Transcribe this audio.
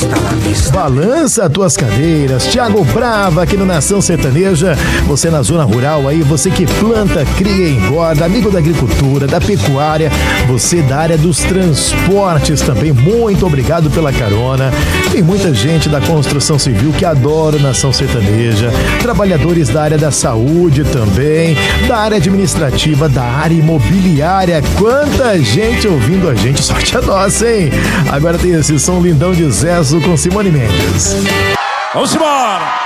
Balança tuas cadeiras, Thiago Brava aqui no Nação Sertaneja. Você na zona rural aí, você que planta, cria e engorda, amigo da agricultura, da pecuária, você da área dos transportes também, muito obrigado pela carona. Tem muita gente da construção civil que adora o Nação Sertaneja, trabalhadores da área da saúde também, da área administrativa, da área imobiliária. Quanta gente ouvindo a gente, sorte a nossa, hein? Agora tem esse som lindão de Zezo com Simone Mendes. Vamos embora!